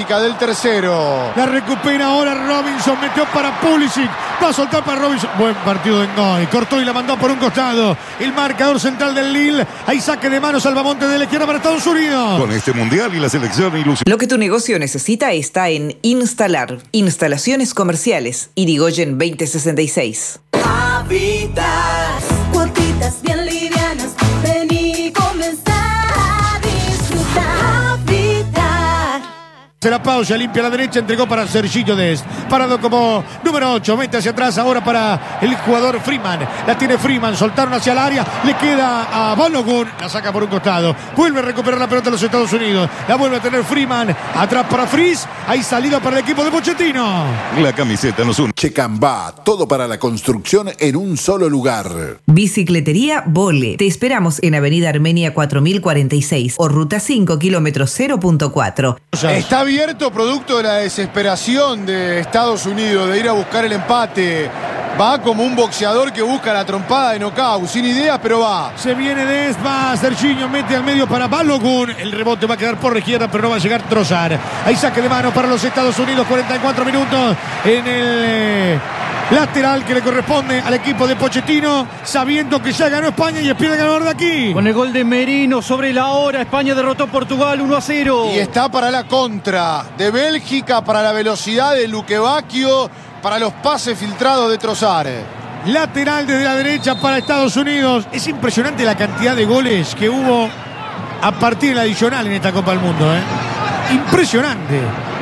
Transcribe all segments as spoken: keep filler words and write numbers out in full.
Bélgica del tercero. La recupera ahora Robinson, metió para Pulisic, va a soltar para Robinson. Buen partido de Ngoy, cortó y la mandó por un costado. El marcador central del Lille. Hay saque de mano, Salvamonte de la izquierda para Estados Unidos. Con este mundial y la selección ilusión. Lo que tu negocio necesita está en Instalar. Instalaciones comerciales. Irigoyen veinte sesenta y seis. Habitat. Cuotitas bien livianas. Vení, comenzar a disfrutar. Habitat. Se la pausa, limpia a la derecha, entregó para Serginho Dest. Parado como número ocho, mete hacia atrás ahora para el jugador Freeman. La tiene Freeman, soltaron hacia el área, le queda a Balogun, la saca por un costado. Vuelve a recuperar la pelota de los Estados Unidos. La vuelve a tener Freeman, atrás para Fries. Hay salida para el equipo de Pochettino. La camiseta nos une. Checambá, todo para la construcción en un solo lugar. Bicicletería Vole. Te esperamos en Avenida Armenia cuatro mil cuarenta y seis o Ruta cinco, kilómetro cero punto cuatro. Está abierto producto de la desesperación de Estados Unidos de ir a buscar el empate. Va como un boxeador que busca la trompada de knockout, sin ideas, pero va. Se viene Dest, va Serginho, mete al medio para Balogun. El rebote va a quedar por la izquierda, pero no va a llegar Trossard. Hay saque de mano para los Estados Unidos, cuarenta y cuatro minutos en el eh, lateral que le corresponde al equipo de Pochettino, sabiendo que ya ganó España y espera el ganador de aquí. Con el gol de Merino sobre la hora, España derrotó a Portugal uno a cero. Y está para la contra de Bélgica, para la velocidad de Luque Bacchio, para los pases filtrados de Trossard. Lateral desde la derecha para Estados Unidos. Es impresionante la cantidad de goles que hubo a partir del adicional en esta Copa del Mundo, ¿eh? Impresionante.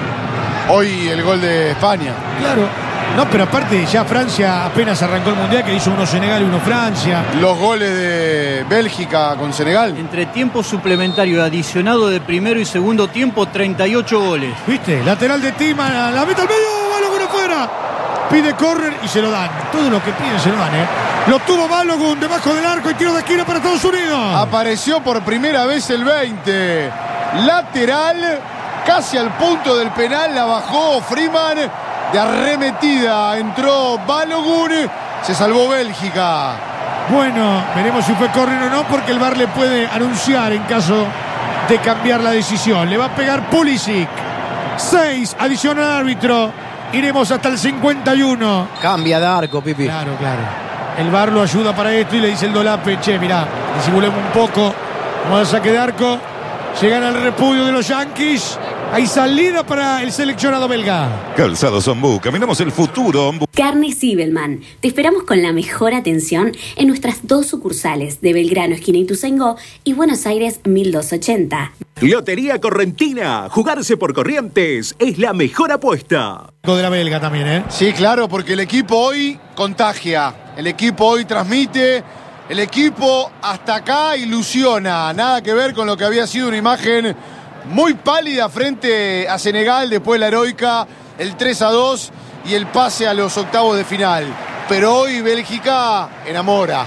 Hoy el gol de España. Claro. No, pero aparte ya Francia apenas arrancó el Mundial, que hizo uno Senegal y uno Francia. Los goles de Bélgica con Senegal. Entre tiempo suplementario adicionado de primero y segundo tiempo, treinta y ocho goles. ¿Viste? Lateral de Tima, la mete al medio, Balogun afuera. Pide córner y se lo dan. Todo lo que piden se lo dan, ¿eh? Lo tuvo Balogun debajo del arco y tiro de esquina para Estados Unidos. Apareció por primera vez el veinte. Lateral, casi al punto del penal, la bajó Freeman. De arremetida entró Balogun. Se salvó Bélgica. Bueno, veremos si fue córner o no, porque el V A R le puede anunciar en caso de cambiar la decisión. Le va a pegar Pulisic. seis, adiciona al árbitro. Iremos hasta el cincuenta y uno. Cambia de arco, Pipi. Claro, claro. El V A R lo ayuda para esto y le dice el Dolape: che, mirá, disimulemos un poco. Vamos a saque de arco. Llegan al repudio de los Yankees. Hay salida para el seleccionado belga. Calzados Ombú, caminamos el futuro. Ombú. Carne Zibelman. Te esperamos con la mejor atención en nuestras dos sucursales de Belgrano, esquina Ituzaingó, y Buenos Aires mil doscientos ochenta. Lotería Correntina. Jugarse por Corrientes es la mejor apuesta. De la belga también, ¿eh? Sí, claro, porque el equipo hoy contagia. El equipo hoy transmite. El equipo hasta acá ilusiona. Nada que ver con lo que había sido una imagen muy pálida frente a Senegal después de la heroica, el tres a dos y el pase a los octavos de final. Pero hoy Bélgica enamora.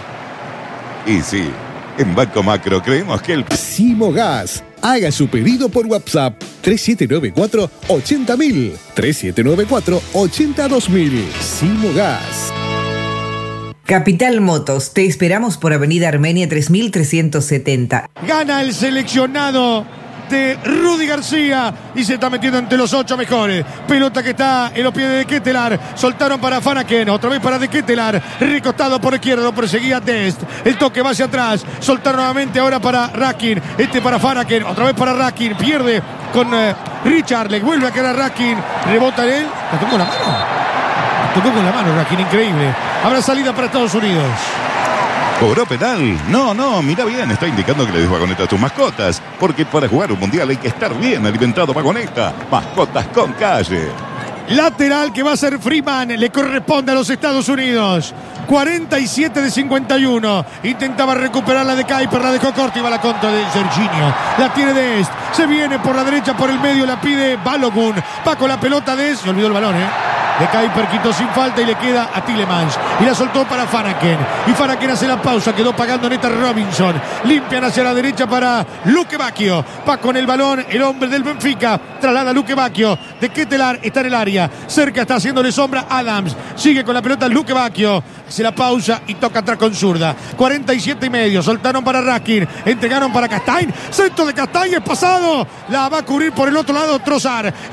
Y sí, en Banco Macro creemos que el Simogas. Haga su pedido por WhatsApp tres siete nueve cuatro, ochenta mil. tres siete nueve cuatro, ochenta dos mil. Simogas. Capital Motos, te esperamos por Avenida Armenia tres mil trescientos setenta. Gana el seleccionado de Rudy García y se está metiendo entre los ocho mejores. Pelota que está en los pies de Ketelaar. Soltaron para Fanaken, otra vez para de Ketelaar. Recostado por izquierda, lo perseguía Dest. El toque va hacia atrás. Soltaron nuevamente ahora para Rakin. Este para Fanaken, otra vez para Rakin. Pierde con uh, Richard. Le vuelve a quedar Rakin. Rebota en él. ¿La tocó con la mano? Tocó con la mano Rakin, increíble. Habrá salida para Estados Unidos. ¿Cobró penal? No, no, mira bien, está indicando que le des vagoneta a tus mascotas. Porque para jugar un mundial hay que estar bien alimentado, vagoneta. Mascotas con calle. Lateral que va a ser Freeman, le corresponde a los Estados Unidos. cuarenta y siete de cincuenta y uno. Intentaba recuperar la de Kuiper, la dejó corta y va la contra de Serginho. La tiene Dest. Se viene por la derecha, por el medio, la pide Balogun. Va con la pelota Dest. Se olvidó el balón, ¿eh? De Kuiper quitó sin falta y le queda a Tielemans. Y la soltó para Fanaken. Y Fanaken hace la pausa. Quedó pagando Neta Robinson. Limpian hacia la derecha para Luque Bacchio. Va con el balón el hombre del Benfica. Traslada a Luque Bacchio. De Ketelaar está en el área. Cerca está haciéndole sombra Adams. Sigue con la pelota Luque Bacchio. Hace la pausa y toca atrás con zurda. cuarenta y siete y medio. Soltaron para Rakin. Entregaron para Castañ. Centro de Castañ es pasado. La va a cubrir por el otro lado Trossard.